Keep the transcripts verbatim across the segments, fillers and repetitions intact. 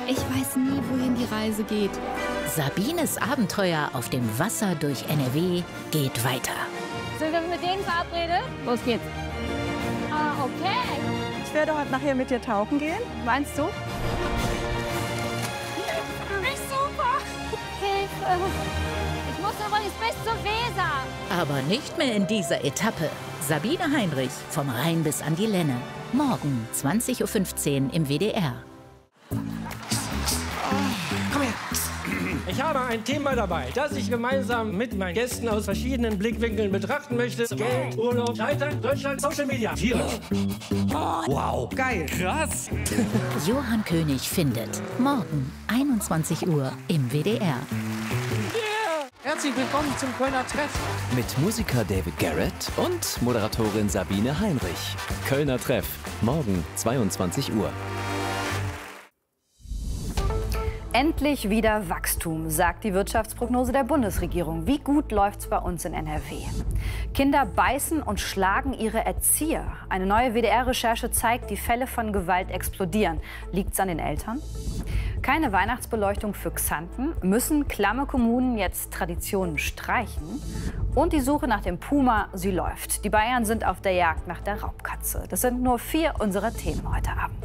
Ich weiß nie, wohin die Reise geht. Sabines Abenteuer auf dem Wasser durch N R W geht weiter. Sind wir mit denen verabredet? Los geht's. Ah, okay. Ich werde heute nachher mit dir tauchen gehen. Meinst du? Nicht super. Hilfe. Ich muss übrigens bis zur Weser. Aber nicht mehr in dieser Etappe. Sabine Heinrich, vom Rhein bis an die Lenne. Morgen zwanzig Uhr fünfzehn im W D R. Komm her. Ich habe ein Thema dabei, das ich gemeinsam mit meinen Gästen aus verschiedenen Blickwinkeln betrachten möchte. Geld, Urlaub, Scheitern, Deutschland, Social Media. Tiere. Wow, geil, krass. Johann König findet morgen einundzwanzig Uhr im W D R. Herzlich willkommen zum Kölner Treff. Mit Musiker David Garrett und Moderatorin Sabine Heinrich. Kölner Treff, morgen zweiundzwanzig Uhr. Endlich wieder Wachstum, sagt die Wirtschaftsprognose der Bundesregierung. Wie gut läuft's bei uns in N R W? Kinder beißen und schlagen ihre Erzieher. Eine neue W D R-Recherche zeigt, die Fälle von Gewalt explodieren. Liegt's an den Eltern? Keine Weihnachtsbeleuchtung für Xanten? Müssen klamme Kommunen jetzt Traditionen streichen? Und die Suche nach dem Puma, sie läuft. Die Bayern sind auf der Jagd nach der Raubkatze. Das sind nur vier unserer Themen heute Abend.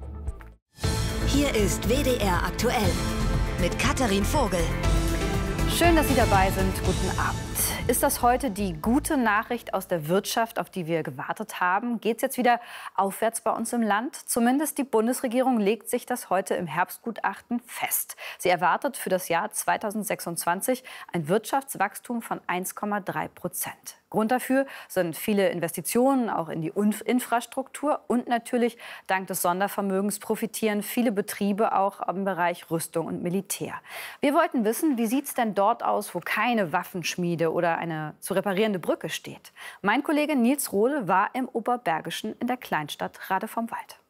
Hier ist W D R aktuell mit Katharin Vogel. Schön, dass Sie dabei sind. Guten Abend. Ist das heute die gute Nachricht aus der Wirtschaft, auf die wir gewartet haben? Geht es jetzt wieder aufwärts bei uns im Land? Zumindest die Bundesregierung legt sich das heute im Herbstgutachten fest. Sie erwartet für das Jahr zweitausendsechsundzwanzig ein Wirtschaftswachstum von eins Komma drei Prozent. Grund dafür sind viele Investitionen auch in die Infrastruktur und natürlich dank des Sondervermögens profitieren viele Betriebe auch im Bereich Rüstung und Militär. Wir wollten wissen, wie sieht es denn dort aus, wo keine Waffenschmiede oder eine zu reparierende Brücke steht. Mein Kollege Nils Rohle war im Oberbergischen in der Kleinstadt Rade vom Wald.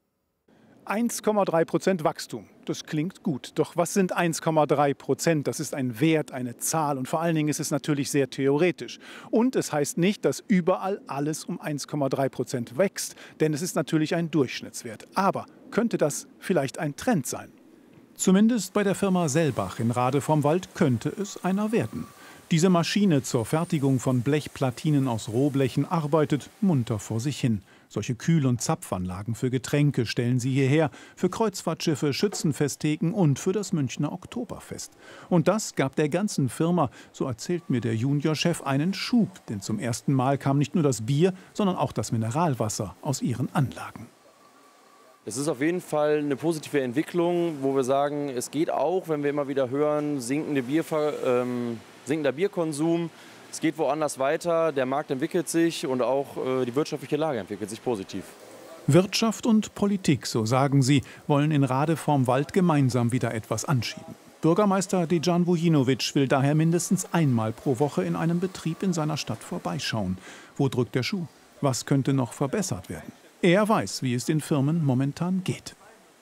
eins Komma drei Prozent Wachstum. Das klingt gut. Doch was sind eins Komma drei Prozent? Das ist ein Wert, eine Zahl. Und vor allen Dingen ist es natürlich sehr theoretisch. Und es heißt nicht, dass überall alles um eins Komma drei Prozent wächst. Denn es ist natürlich ein Durchschnittswert. Aber könnte das vielleicht ein Trend sein? Zumindest bei der Firma Selbach in Rade vom Wald könnte es einer werden. Diese Maschine zur Fertigung von Blechplatinen aus Rohblechen arbeitet munter vor sich hin. Solche Kühl- und Zapfanlagen für Getränke stellen sie hierher, für Kreuzfahrtschiffe, Schützenfesttheken und für das Münchner Oktoberfest. Und das gab der ganzen Firma, so erzählt mir der Juniorchef, einen Schub. Denn zum ersten Mal kam nicht nur das Bier, sondern auch das Mineralwasser aus ihren Anlagen. Es ist auf jeden Fall eine positive Entwicklung, wo wir sagen, es geht auch, wenn wir immer wieder hören, sinkende Bierver ähm, sinkender Bierkonsum. Es geht woanders weiter, der Markt entwickelt sich und auch äh, die wirtschaftliche Lage entwickelt sich positiv. Wirtschaft und Politik, so sagen sie, wollen in Rade vorm Wald gemeinsam wieder etwas anschieben. Bürgermeister Dejan Vujinovic will daher mindestens einmal pro Woche in einem Betrieb in seiner Stadt vorbeischauen. Wo drückt der Schuh? Was könnte noch verbessert werden? Er weiß, wie es den Firmen momentan geht.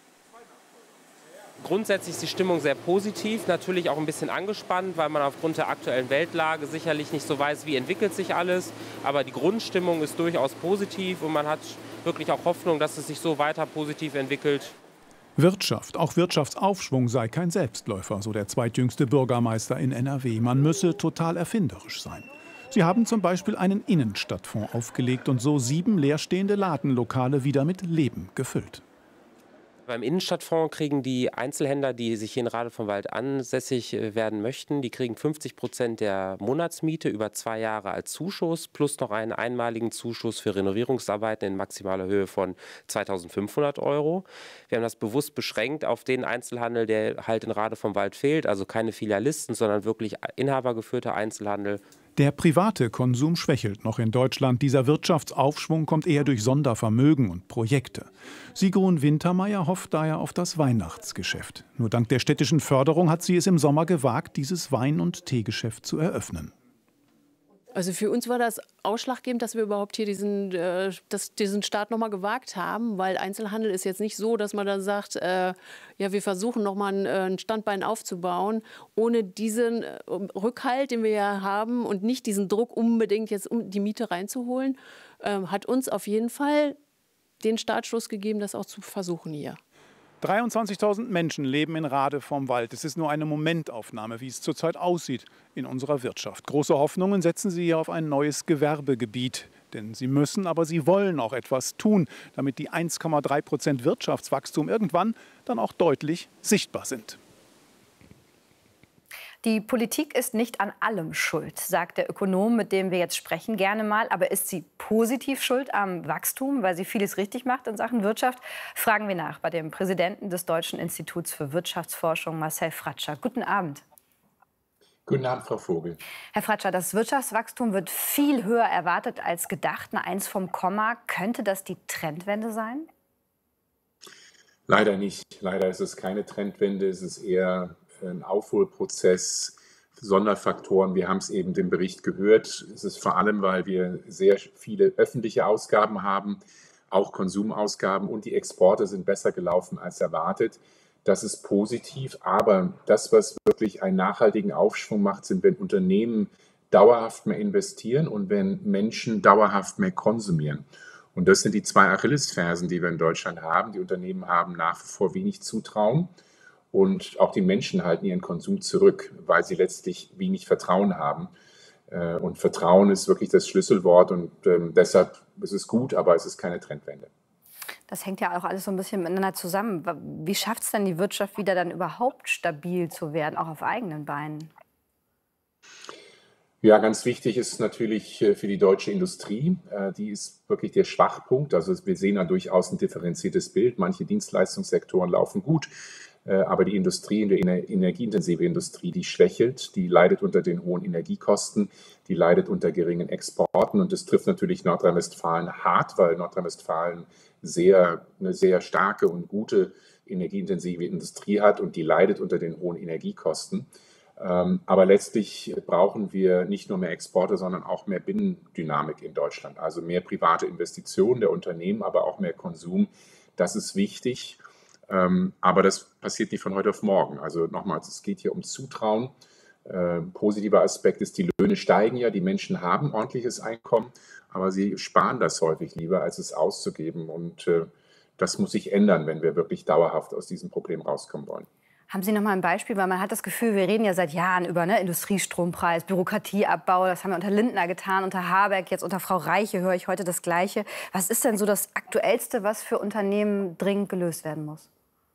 Grundsätzlich ist die Stimmung sehr positiv, natürlich auch ein bisschen angespannt, weil man aufgrund der aktuellen Weltlage sicherlich nicht so weiß, wie entwickelt sich alles. Aber die Grundstimmung ist durchaus positiv und man hat wirklich auch Hoffnung, dass es sich so weiter positiv entwickelt. Wirtschaft, auch Wirtschaftsaufschwung sei kein Selbstläufer, so der zweitjüngste Bürgermeister in N R W. Man müsse total erfinderisch sein. Sie haben zum Beispiel einen Innenstadtfonds aufgelegt und so sieben leerstehende Ladenlokale wieder mit Leben gefüllt. Beim Innenstadtfonds kriegen die Einzelhändler, die sich hier in Rade vom Wald ansässig werden möchten, die kriegen fünfzig Prozent der Monatsmiete über zwei Jahre als Zuschuss plus noch einen einmaligen Zuschuss für Renovierungsarbeiten in maximaler Höhe von zweitausendfünfhundert Euro. Wir haben das bewusst beschränkt auf den Einzelhandel, der halt in Rade vom Wald fehlt, also keine Filialisten, sondern wirklich inhabergeführter Einzelhandel. Der private Konsum schwächelt noch in Deutschland. Dieser Wirtschaftsaufschwung kommt eher durch Sondervermögen und Projekte. Sigrun Wintermeyer hofft daher auf das Weihnachtsgeschäft. Nur dank der städtischen Förderung hat sie es im Sommer gewagt, dieses Wein- und Teegeschäft zu eröffnen. Also für uns war das ausschlaggebend, dass wir überhaupt hier diesen, äh, das, diesen Start noch mal gewagt haben, weil Einzelhandel ist jetzt nicht so, dass man dann sagt, äh, ja, wir versuchen noch mal ein, ein Standbein aufzubauen, ohne diesen äh, Rückhalt, den wir ja haben und nicht diesen Druck unbedingt jetzt um die Miete reinzuholen, äh, hat uns auf jeden Fall den Startschuss gegeben, das auch zu versuchen hier. dreiundzwanzigtausend Menschen leben in Rade vom Wald. Es ist nur eine Momentaufnahme, wie es zurzeit aussieht in unserer Wirtschaft. Große Hoffnungen setzen sie hier auf ein neues Gewerbegebiet. Denn sie müssen, aber sie wollen auch etwas tun, damit die eins Komma drei Prozent Wirtschaftswachstum irgendwann dann auch deutlich sichtbar sind. Die Politik ist nicht an allem schuld, sagt der Ökonom, mit dem wir jetzt sprechen, gerne mal. Aber ist sie positiv schuld am Wachstum, weil sie vieles richtig macht in Sachen Wirtschaft? Fragen wir nach bei dem Präsidenten des Deutschen Instituts für Wirtschaftsforschung, Marcel Fratscher. Guten Abend. Guten Abend, Frau Vogel. Herr Fratscher, das Wirtschaftswachstum wird viel höher erwartet als gedacht. Eine Eins vom Komma. Könnte das die Trendwende sein? Leider nicht. Leider ist es keine Trendwende. Es ist eher ein Aufholprozess, Sonderfaktoren. Wir haben es eben im Bericht gehört. Es ist vor allem, weil wir sehr viele öffentliche Ausgaben haben, auch Konsumausgaben, und die Exporte sind besser gelaufen als erwartet. Das ist positiv, aber das, was wirklich einen nachhaltigen Aufschwung macht, sind, wenn Unternehmen dauerhaft mehr investieren und wenn Menschen dauerhaft mehr konsumieren. Und das sind die zwei Achillesfersen, die wir in Deutschland haben. Die Unternehmen haben nach wie vor wenig Zutrauen und auch die Menschen halten ihren Konsum zurück, weil sie letztlich wenig Vertrauen haben. Und Vertrauen ist wirklich das Schlüsselwort und deshalb ist es gut, aber es ist keine Trendwende. Das hängt ja auch alles so ein bisschen miteinander zusammen. Wie schafft es denn die Wirtschaft wieder dann überhaupt stabil zu werden, auch auf eigenen Beinen? Ja, ganz wichtig ist natürlich für die deutsche Industrie. Die ist wirklich der Schwachpunkt. Also wir sehen da durchaus ein differenziertes Bild. Manche Dienstleistungssektoren laufen gut, aber die Industrie, die energieintensive Industrie, die schwächelt, die leidet unter den hohen Energiekosten, die leidet unter geringen Exporten. Und das trifft natürlich Nordrhein-Westfalen hart, weil Nordrhein-Westfalen sehr, eine sehr starke und gute energieintensive Industrie hat und die leidet unter den hohen Energiekosten. Aber letztlich brauchen wir nicht nur mehr Exporte, sondern auch mehr Binnendynamik in Deutschland. Also mehr private Investitionen der Unternehmen, aber auch mehr Konsum. Das ist wichtig. Aber das passiert nicht von heute auf morgen. Also nochmals, es geht hier um Zutrauen. Positiver Aspekt ist, die Löhne steigen ja, die Menschen haben ordentliches Einkommen, aber sie sparen das häufig lieber, als es auszugeben. Und das muss sich ändern, wenn wir wirklich dauerhaft aus diesem Problem rauskommen wollen. Haben Sie noch mal ein Beispiel? Weil man hat das Gefühl, wir reden ja seit Jahren über ne, Industriestrompreis, Bürokratieabbau. Das haben wir unter Lindner getan, unter Habeck, jetzt unter Frau Reiche höre ich heute das Gleiche. Was ist denn so das Aktuellste, was für Unternehmen dringend gelöst werden muss?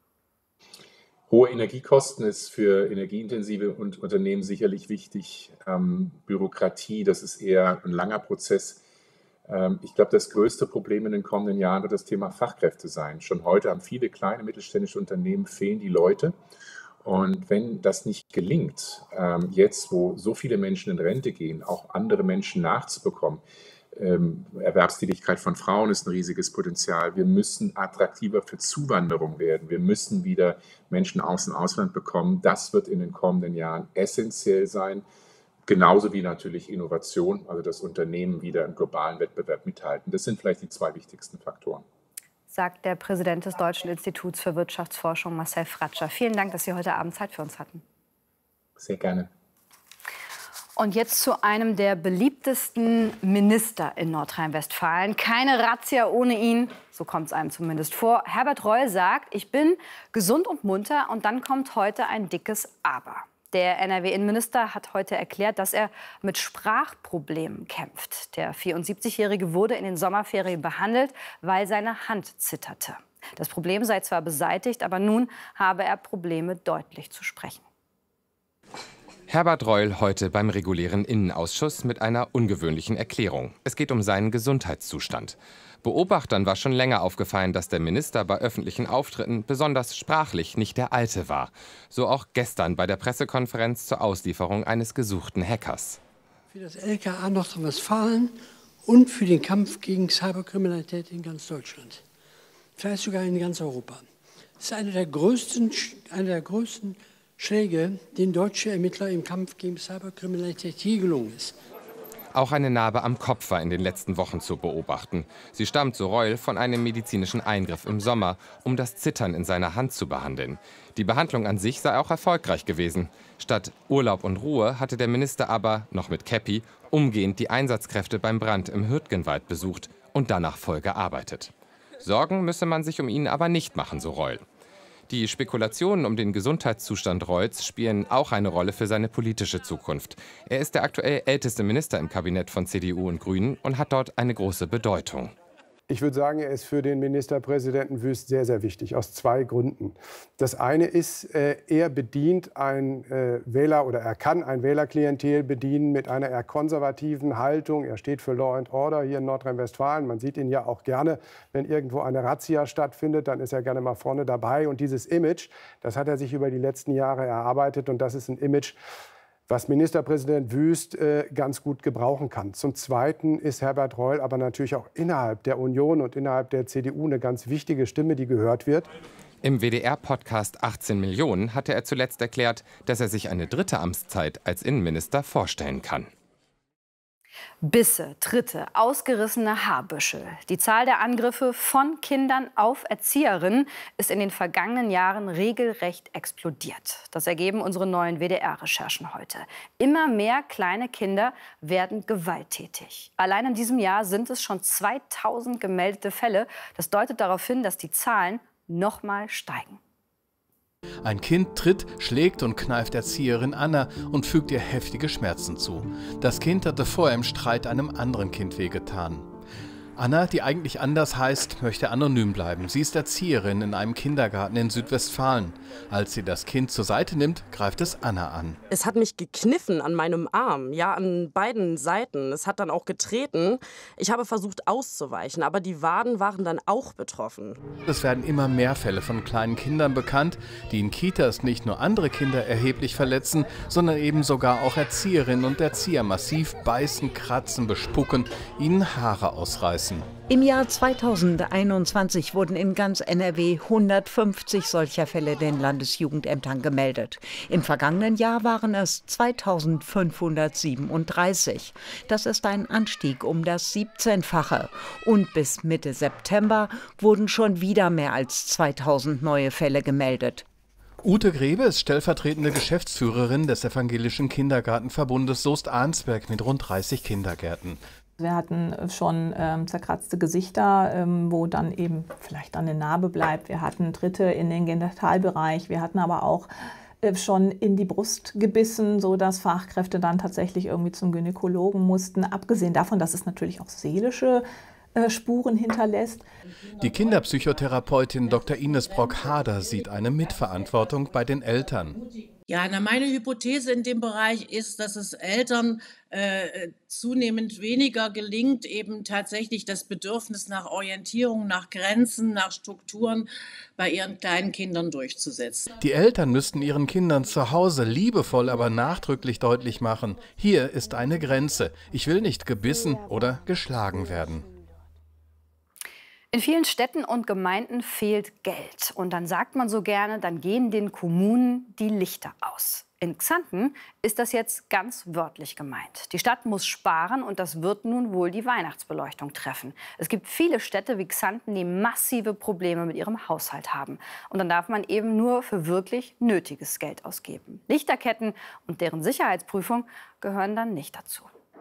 Hohe Energiekosten ist für energieintensive Unternehmen sicherlich wichtig. Ähm, Bürokratie, das ist eher ein langer Prozess. Ähm, ich glaube, das größte Problem in den kommenden Jahren wird das Thema Fachkräfte sein. Schon heute haben viele kleine mittelständische Unternehmen, fehlen die Leute. Und wenn das nicht gelingt, ähm, jetzt, wo so viele Menschen in Rente gehen, auch andere Menschen nachzubekommen, Ähm, Erwerbstätigkeit von Frauen ist ein riesiges Potenzial. Wir müssen attraktiver für Zuwanderung werden. Wir müssen wieder Menschen aus dem Ausland bekommen. Das wird in den kommenden Jahren essentiell sein. Genauso wie natürlich Innovation, also das Unternehmen wieder im globalen Wettbewerb mithalten. Das sind vielleicht die zwei wichtigsten Faktoren. Sagt der Präsident des Deutschen Instituts für Wirtschaftsforschung, Marcel Fratscher. Vielen Dank, dass Sie heute Abend Zeit für uns hatten. Sehr gerne. Und jetzt zu einem der beliebtesten Minister in Nordrhein-Westfalen. Keine Razzia ohne ihn, so kommt es einem zumindest vor. Herbert Reul sagt, ich bin gesund und munter, und dann kommt heute ein dickes Aber. Der N R W-Innenminister hat heute erklärt, dass er mit Sprachproblemen kämpft. Der vierundsiebzigjährige wurde in den Sommerferien behandelt, weil seine Hand zitterte. Das Problem sei zwar beseitigt, aber nun habe er Probleme, deutlich zu sprechen. Herbert Reul heute beim regulären Innenausschuss mit einer ungewöhnlichen Erklärung. Es geht um seinen Gesundheitszustand. Beobachtern war schon länger aufgefallen, dass der Minister bei öffentlichen Auftritten besonders sprachlich nicht der Alte war. So auch gestern bei der Pressekonferenz zur Auslieferung eines gesuchten Hackers. Für das L K A Nordrhein-Westfalen und für den Kampf gegen Cyberkriminalität in ganz Deutschland. Vielleicht sogar in ganz Europa. Das ist einer der größten, einer der größten Schläge, den deutsche Ermittler im Kampf gegen Cyberkriminalität je gelungen ist. Auch eine Narbe am Kopf war in den letzten Wochen zu beobachten. Sie stammt, so Reul, von einem medizinischen Eingriff im Sommer, um das Zittern in seiner Hand zu behandeln. Die Behandlung an sich sei auch erfolgreich gewesen. Statt Urlaub und Ruhe hatte der Minister aber, noch mit Käppi, umgehend die Einsatzkräfte beim Brand im Hürtgenwald besucht und danach voll gearbeitet. Sorgen müsse man sich um ihn aber nicht machen, so Reul. Die Spekulationen um den Gesundheitszustand Reuls spielen auch eine Rolle für seine politische Zukunft. Er ist der aktuell älteste Minister im Kabinett von C D U und Grünen und hat dort eine große Bedeutung. Ich würde sagen, er ist für den Ministerpräsidenten Wüst sehr, sehr wichtig, aus zwei Gründen. Das eine ist, er bedient ein Wähler oder er kann ein Wählerklientel bedienen mit einer eher konservativen Haltung. Er steht für Law and Order hier in Nordrhein-Westfalen. Man sieht ihn ja auch gerne, wenn irgendwo eine Razzia stattfindet, dann ist er gerne mal vorne dabei. Und dieses Image, das hat er sich über die letzten Jahre erarbeitet und das ist ein Image, was Ministerpräsident Wüst äh, ganz gut gebrauchen kann. Zum Zweiten ist Herbert Reul aber natürlich auch innerhalb der Union und innerhalb der C D U eine ganz wichtige Stimme, die gehört wird. Im W D R-Podcast achtzehn Millionen hatte er zuletzt erklärt, dass er sich eine dritte Amtszeit als Innenminister vorstellen kann. Bisse, Tritte, ausgerissene Haarbüschel. Die Zahl der Angriffe von Kindern auf Erzieherinnen ist in den vergangenen Jahren regelrecht explodiert. Das ergeben unsere neuen W D R-Recherchen heute. Immer mehr kleine Kinder werden gewalttätig. Allein in diesem Jahr sind es schon zweitausend gemeldete Fälle. Das deutet darauf hin, dass die Zahlen noch mal steigen. Ein Kind tritt, schlägt und kneift Erzieherin Anna und fügt ihr heftige Schmerzen zu. Das Kind hatte vorher im Streit einem anderen Kind wehgetan. Anna, die eigentlich anders heißt, möchte anonym bleiben. Sie ist Erzieherin in einem Kindergarten in Südwestfalen. Als sie das Kind zur Seite nimmt, greift es Anna an. Es hat mich gekniffen an meinem Arm, ja, an beiden Seiten. Es hat dann auch getreten. Ich habe versucht auszuweichen, aber die Waden waren dann auch betroffen. Es werden immer mehr Fälle von kleinen Kindern bekannt, die in Kitas nicht nur andere Kinder erheblich verletzen, sondern eben sogar auch Erzieherinnen und Erzieher massiv beißen, kratzen, bespucken, ihnen Haare ausreißen. Im Jahr zweitausendeinundzwanzig wurden in ganz N R W hundertfünfzig solcher Fälle den Landesjugendämtern gemeldet. Im vergangenen Jahr waren es zweitausendfünfhundertsiebenunddreißig. Das ist ein Anstieg um das siebzehnfache. Und bis Mitte September wurden schon wieder mehr als zweitausend neue Fälle gemeldet. Ute Grebe ist stellvertretende Geschäftsführerin des Evangelischen Kindergartenverbundes Soest-Arnsberg mit rund dreißig Kindergärten. Wir hatten schon ähm, zerkratzte Gesichter, ähm, wo dann eben vielleicht eine Narbe bleibt. Wir hatten Tritte in den Genitalbereich. Wir hatten aber auch äh, schon in die Brust gebissen, sodass Fachkräfte dann tatsächlich irgendwie zum Gynäkologen mussten. Abgesehen davon, dass es natürlich auch seelische äh, Spuren hinterlässt. Die Kinderpsychotherapeutin Doktor Ines Brock-Hader sieht eine Mitverantwortung bei den Eltern. Ja, na, meine Hypothese in dem Bereich ist, dass es Eltern äh, zunehmend weniger gelingt, eben tatsächlich das Bedürfnis nach Orientierung, nach Grenzen, nach Strukturen bei ihren kleinen Kindern durchzusetzen. Die Eltern müssten ihren Kindern zu Hause liebevoll, aber nachdrücklich deutlich machen, hier ist eine Grenze. Ich will nicht gebissen oder geschlagen werden. In vielen Städten und Gemeinden fehlt Geld. Und dann sagt man so gerne, dann gehen den Kommunen die Lichter aus. In Xanten ist das jetzt ganz wörtlich gemeint. Die Stadt muss sparen und das wird nun wohl die Weihnachtsbeleuchtung treffen. Es gibt viele Städte wie Xanten, die massive Probleme mit ihrem Haushalt haben. Und dann darf man eben nur für wirklich nötiges Geld ausgeben. Lichterketten und deren Sicherheitsprüfung gehören dann nicht dazu.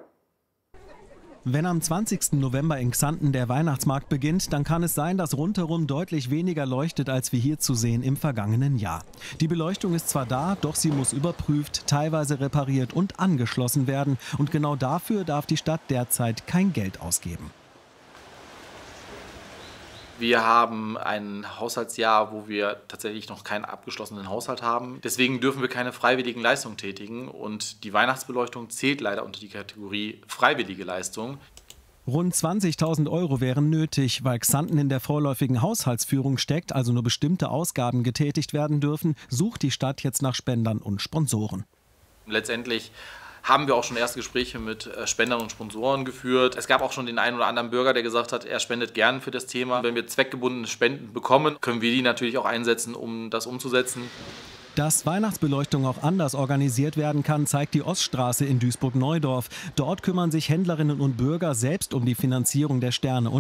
Wenn am zwanzigsten November in Xanten der Weihnachtsmarkt beginnt, dann kann es sein, dass rundherum deutlich weniger leuchtet, als wir hier zu sehen im vergangenen Jahr. Die Beleuchtung ist zwar da, doch sie muss überprüft, teilweise repariert und angeschlossen werden. Und genau dafür darf die Stadt derzeit kein Geld ausgeben. Wir haben ein Haushaltsjahr, wo wir tatsächlich noch keinen abgeschlossenen Haushalt haben. Deswegen dürfen wir keine freiwilligen Leistungen tätigen. Und die Weihnachtsbeleuchtung zählt leider unter die Kategorie freiwillige Leistung. Rund zwanzigtausend Euro wären nötig, weil Xanten in der vorläufigen Haushaltsführung steckt, also nur bestimmte Ausgaben getätigt werden dürfen, sucht die Stadt jetzt nach Spendern und Sponsoren. Letztendlich haben wir auch schon erste Gespräche mit Spendern und Sponsoren geführt. Es gab auch schon den einen oder anderen Bürger, der gesagt hat, er spendet gern für das Thema. Wenn wir zweckgebundene Spenden bekommen, können wir die natürlich auch einsetzen, um das umzusetzen. Dass Weihnachtsbeleuchtung auch anders organisiert werden kann, zeigt die Oststraße in Duisburg-Neudorf. Dort kümmern sich Händlerinnen und Bürger selbst um die Finanzierung der Sterne und